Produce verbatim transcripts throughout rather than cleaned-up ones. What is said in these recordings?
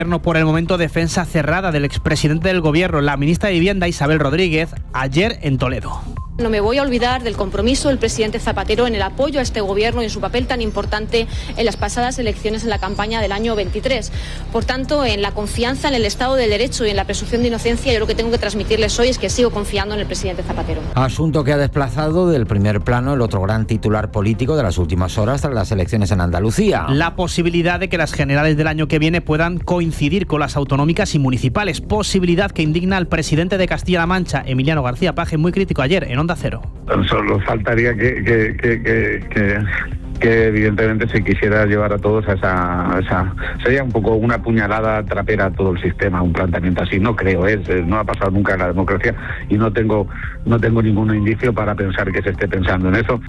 Por el momento, defensa cerrada del expresidente del Gobierno, la ministra de Vivienda Isabel Rodríguez, ayer en Toledo. No me voy a olvidar del compromiso del presidente Zapatero en el apoyo a este gobierno y en su papel tan importante en las pasadas elecciones en la campaña del año veintitrés. Por tanto, en la confianza en el Estado de Derecho y en la presunción de inocencia, yo lo que tengo que transmitirles hoy es que sigo confiando en el presidente Zapatero. Asunto que ha desplazado del primer plano el otro gran titular político de las últimas horas tras las elecciones en Andalucía. La posibilidad de que las generales del año que viene puedan coincidir con las autonómicas y municipales. Posibilidad que indigna al presidente de Castilla-La Mancha, Emiliano García Paje, muy crítico ayer en Onda Cero. Solo faltaría que, que, que, que, que, que evidentemente se quisiera llevar a todos a esa, a esa... Sería un poco una puñalada trapera a todo el sistema, un planteamiento así. No creo, es, no ha pasado nunca en la democracia y no tengo, no tengo ningún indicio para pensar que se esté pensando en eso.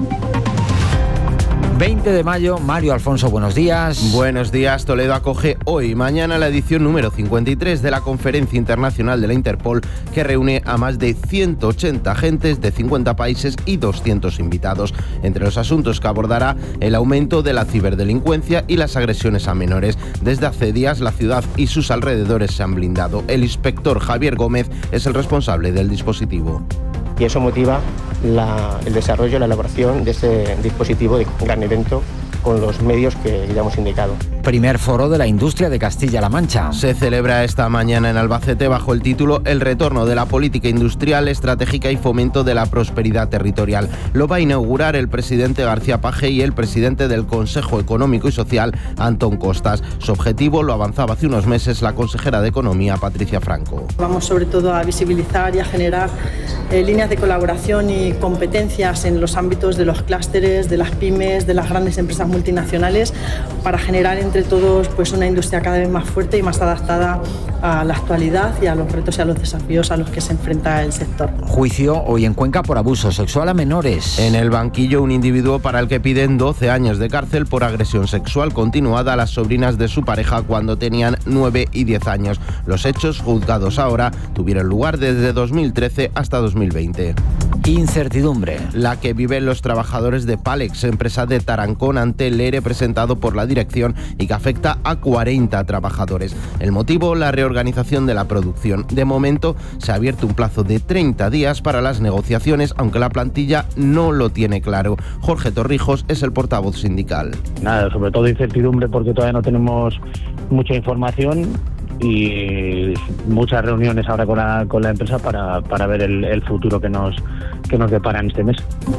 veinte de mayo, Mario Alfonso, buenos días. Buenos días. Toledo acoge hoy y mañana la edición número cincuenta y tres de la Conferencia Internacional de la Interpol, que reúne a más de ciento ochenta agentes de cincuenta países y doscientos invitados. Entre los asuntos que abordará, el aumento de la ciberdelincuencia y las agresiones a menores. Desde hace días, la ciudad y sus alrededores se han blindado. El inspector Javier Gómez es el responsable del dispositivo. Y eso motiva la, el desarrollo y la elaboración de ese dispositivo de gran evento con los medios que ya hemos indicado. Primer foro de la industria de Castilla-La Mancha. Se celebra esta mañana en Albacete bajo el título El retorno de la política industrial, estratégica y fomento de la prosperidad territorial. Lo va a inaugurar el presidente García Paje y el presidente del Consejo Económico y Social, Antón Costas. Su objetivo lo avanzaba hace unos meses la consejera de Economía, Patricia Franco. Vamos sobre todo a visibilizar y a generar eh, líneas de colaboración y competencias en los ámbitos de los clústeres, de las pymes, de las grandes empresas multinacionales, para generar entre todos pues una industria cada vez más fuerte y más adaptada a la actualidad y a los retos y a los desafíos a los que se enfrenta el sector. Juicio hoy en Cuenca por abuso sexual a menores. En el banquillo, un individuo para el que piden doce años de cárcel por agresión sexual continuada a las sobrinas de su pareja cuando tenían nueve y diez años. Los hechos, juzgados ahora, tuvieron lugar desde dos mil trece hasta dos mil veinte. Incertidumbre. La que viven los trabajadores de Palex, empresa de Tarancón, ante el ERE presentado por la dirección y que afecta a cuarenta trabajadores. El motivo, la reorganización de la producción. De momento, se ha abierto un plazo de treinta días para las negociaciones, aunque la plantilla no lo tiene claro. Jorge Torrijos es el portavoz sindical. Nada, sobre todo incertidumbre porque todavía no tenemos mucha información y muchas reuniones ahora con la, con la empresa para, para ver el, el futuro que nos, que nos depara en este mes.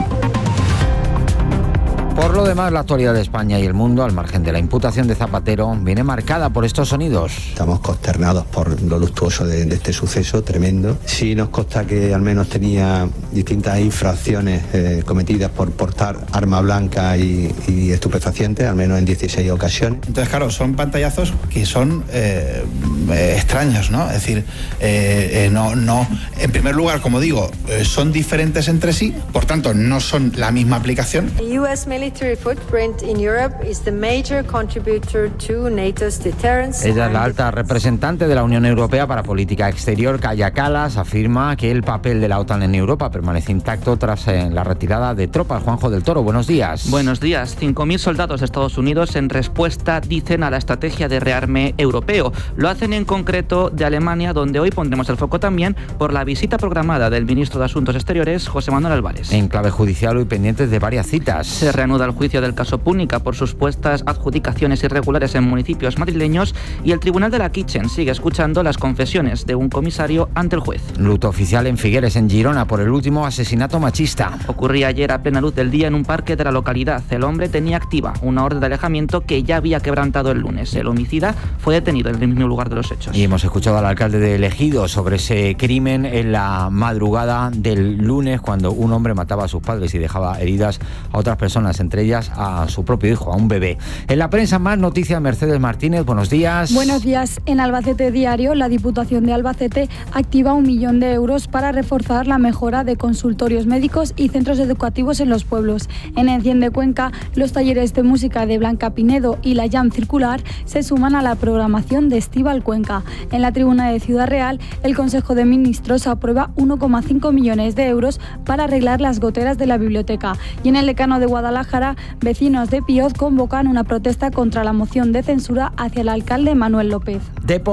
Por lo demás, la actualidad de España y el mundo, al margen de la imputación de Zapatero, viene marcada por estos sonidos. Estamos consternados por lo luctuoso de, de este suceso tremendo. Sí nos consta que al menos tenía distintas infracciones eh, cometidas por portar arma blanca y, y estupefacientes, al menos en dieciséis ocasiones. Entonces, claro, son pantallazos que son eh, eh, extraños, ¿no? Es decir, eh, eh, no, no, en primer lugar, como digo, eh, son diferentes entre sí, por tanto, no son la misma aplicación. Military footprint in Europe is the major contributor to NATO's deterrence. Ella es la alta representante de la Unión Europea para Política Exterior, Kaja Kallas, afirma que el papel de la OTAN en Europa permanece intacto tras eh, la retirada de tropas. Juanjo del Toro, buenos días. Buenos días. cinco mil soldados de Estados Unidos en respuesta, dicen, a la estrategia de rearme europeo. Lo hacen en concreto de Alemania, donde hoy pondremos el foco también por la visita programada del ministro de Asuntos Exteriores, José Manuel Álvarez. En clave judicial, hoy pendientes de varias citas. Se reanuda el juicio del caso Púnica por supuestas adjudicaciones irregulares en municipios madrileños y el Tribunal de la Kitchen sigue escuchando las confesiones de un comisario ante el juez. Luto oficial en Figueres, en Girona, por el último asesinato machista. Ocurría ayer a plena luz del día en un parque de la localidad. El hombre tenía activa una orden de alejamiento que ya había quebrantado el lunes. El homicida fue detenido en el mismo lugar de los hechos. Y hemos escuchado al alcalde de Ejido sobre ese crimen en la madrugada del lunes, cuando un hombre mataba a sus padres y dejaba heridas a otras personas, entre ellas a su propio hijo, a un bebé. En la prensa, más noticias. Mercedes Martínez, buenos días. Buenos días. En Albacete Diario, la Diputación de Albacete activa un millón de euros para reforzar la mejora de consultorios médicos y centros educativos en los pueblos. En Enciende Cuenca, los talleres de música de Blanca Pinedo y la Jam Circular se suman a la programación de Estival Cuenca. En la tribuna de Ciudad Real, el Consejo de Ministros aprueba uno coma cinco millones de euros para arreglar las goteras de la biblioteca. Y en el Decano de Guadalajara, Guadalajara, vecinos de Pioz convocan una protesta contra la moción de censura hacia el alcalde Manuel López.